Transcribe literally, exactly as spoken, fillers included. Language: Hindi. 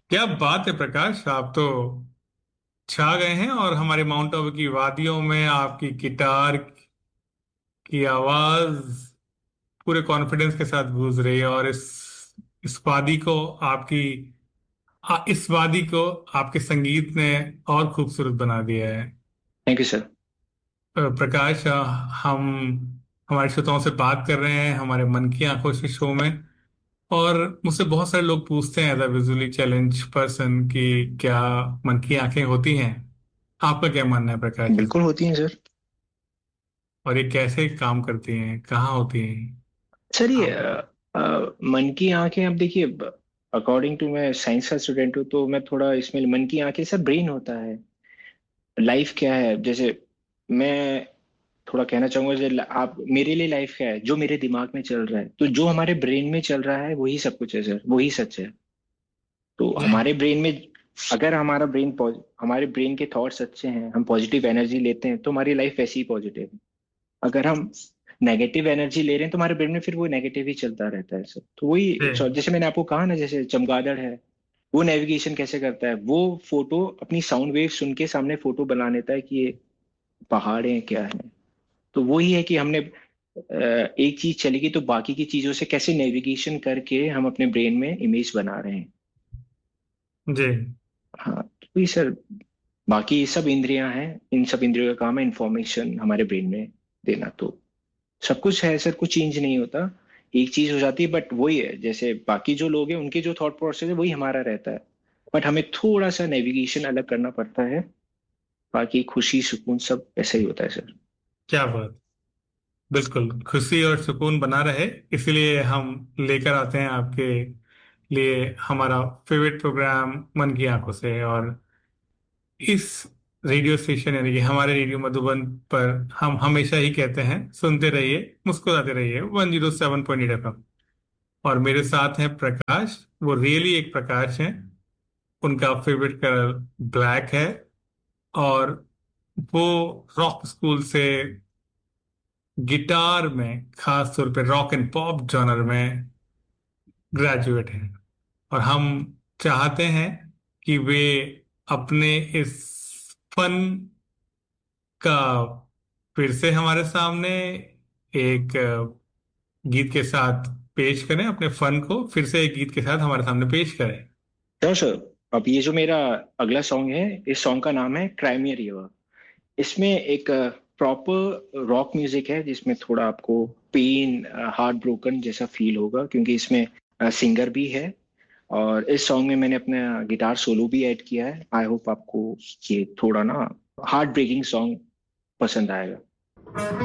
क्या बात है प्रकाश, आप तो छा गए हैं। और हमारे माउंट आबू की वादियों में आपकी गिटार की आवाज पूरे कॉन्फिडेंस के साथ गूंज रही है। और इस इस वादी को आपकी आ, इस वादी को आपके संगीत ने और खूबसूरत बना दिया है। Thank you sir. अ, प्रकाश, अ, हम हमारे श्रोताओं से बात कर रहे हैं हमारे मन की आंखों के शो में। और मुझसे बहुत सारे लोग पूछते हैं as a visually challenge person कि क्या मन की आंखें होती हैं। आपका क्या मानना है प्रकाश इस? बिल्कुल होती हैं सर। और ये कैसे काम करती हैं, कहाँ होती हैं? सर ये आप। अ, अ, मन की आंखें, अब देखिए, अकॉर्डिंग टू, मैं साइंस का स्टूडेंट हूँ तो मैं थोड़ा इसमें, मन की आंखें सर ब्रेन होता है। लाइफ क्या है, जैसे मैं थोड़ा कहना चाहूंगा, जैसे आप, मेरे लिए लाइफ क्या है, जो मेरे दिमाग में चल रहा है, तो जो हमारे ब्रेन में चल रहा है वही सब कुछ है सर, वही सच है। तो हमारे ब्रेन में, अगर हमारा ब्रेन, हमारे ब्रेन के थॉट्स अच्छे हैं, हम पॉजिटिव एनर्जी लेते हैं, तो हमारी लाइफ वैसी ही पॉजिटिव है। अगर हम नेगेटिव एनर्जी ले रहे हैं तो हमारे ब्रेन में फिर वो नेगेटिव ही चलता रहता है सर। तो वही, जी। सो जैसे मैंने आपको कहा ना, जैसे चमगादड़ है, वो नेविगेशन कैसे करता है, वो फोटो अपनी साउंड वेव सुन के सामने फोटो बना लेता है कि ये पहाड़ है क्या है। तो वही है कि हमने अ, एक चीज चलेगी तो बाकी की चीजों से कैसे नेविगेशन करके हम अपने ब्रेन में इमेज बना रहे हैं। जी। हाँ, तो वही सर। बाकी ये सब इंद्रियां हैं, इन सब इंद्रियों का काम है इंफॉर्मेशन हमारे ब्रेन में देना। तो सब कुछ है सर, कुछ चेंज नहीं होता। एक चीज हो जाती है, बट वही है, जैसे बाकी जो लोग हैं उनके जो थॉट प्रोसेस है वही हमारा रहता है। बट हमें थोड़ा सा नेविगेशन अलग करना पड़ता है। बाकी खुशी सुकून सब ऐसा ही होता है सर। क्या बात। बिल्कुल खुशी और सुकून बना रहे, इसलिए हम लेकर आते हैं आपके लिए हमारा फेवरेट प्रोग्राम मन की आंखों से। और इस रेडियो स्टेशन यानी कि हमारे रेडियो मधुबन पर हम हमेशा ही कहते हैं सुनते रहिए, मुस्कुराते रहिए, one zero seven point eight F M. और मेरे साथ हैं प्रकाश। वो रियली एक प्रकाश हैं। उनका फेवरेट कलर ब्लैक है। और वो रॉक स्कूल से गिटार में, खास तौर पे रॉक एंड पॉप जॉनर में ग्रेजुएट हैं। और हम चाहते हैं कि वे अपने इस फन का फिर से हमारे सामने एक अ, गीत के साथ पेश करें, अपने फन को फिर से एक गीत के साथ हमारे सामने पेश करें। तो सर, अब ये जो मेरा अगला सॉन्ग है, इस सॉन्ग का नाम है क्राइमिया रिवर। इसमें एक प्रॉपर रॉक म्यूजिक है जिसमें थोड़ा आपको पेन, हार्ट ब्रोकन जैसा फील होगा, क्योंकि इसमें सिंगर भी है। और इस सॉन्ग में मैंने अपना गिटार सोलो भी ऐड किया है। आई होप आपको ये थोड़ा ना हार्ट ब्रेकिंग सॉन्ग पसंद आएगा।